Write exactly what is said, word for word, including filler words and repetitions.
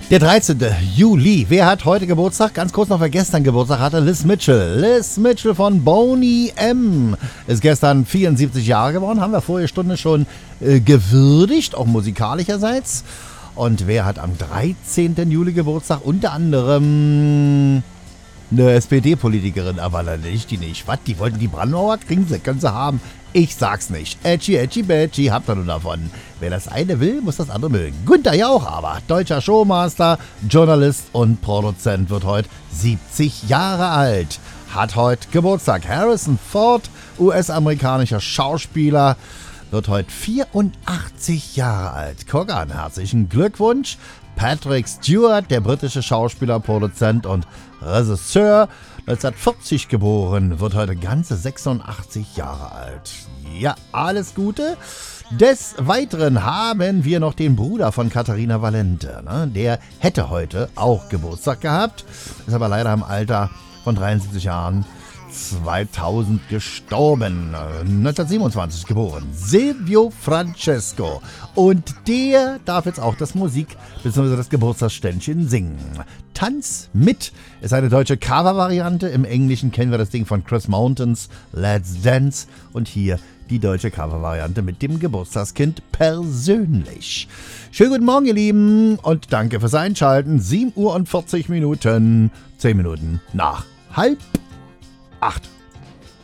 Der dreizehnten Juli. Wer hat heute Geburtstag? Ganz kurz noch, wer gestern Geburtstag hatte. Liz Mitchell. Liz Mitchell von Boney M. Ist gestern vierundsiebzig Jahre geworden. Haben wir vorige Stunde schon äh, gewürdigt, auch musikalischerseits. Und wer hat am dreizehnten Juli Geburtstag? Unter anderem eine S P D-Politikerin, aber nicht die nicht. Was? Die wollten die Brandmauer kriegen sie, können sie haben. Ich sag's nicht. Edgy, edgy, badgy, habt ihr nur davon. Wer das eine will, muss das andere mögen. Günther Jauch aber, deutscher Showmaster, Journalist und Produzent, wird heute siebzig Jahre alt. Hat heute Geburtstag. Harrison Ford, U S-amerikanischer Schauspieler, wird heute vierundachtzig Jahre alt. Guck an, herzlichen Glückwunsch. Patrick Stewart, der britische Schauspieler, Produzent und Regisseur, neunzehnhundertvierzig geboren, wird heute ganze sechsundachtzig Jahre alt. Ja, alles Gute. Des Weiteren haben wir noch den Bruder von Katharina Valente. Ne? Der hätte heute auch Geburtstag gehabt, ist aber leider im Alter von dreiundsiebzig Jahren zweitausend gestorben, neunzehnhundertsiebenundzwanzig geboren. Silvio Francesco. Und der darf jetzt auch das Musik- bzw. das Geburtstagsständchen singen. Tanz mit ist eine deutsche Cover-Variante. Im Englischen kennen wir das Ding von Chris Mountains, Let's Dance. Und hier die deutsche Cover-Variante mit dem Geburtstagskind persönlich. Schönen guten Morgen, ihr Lieben, und danke fürs Einschalten. sieben Uhr und vierzig Minuten, zehn Minuten nach halb acht.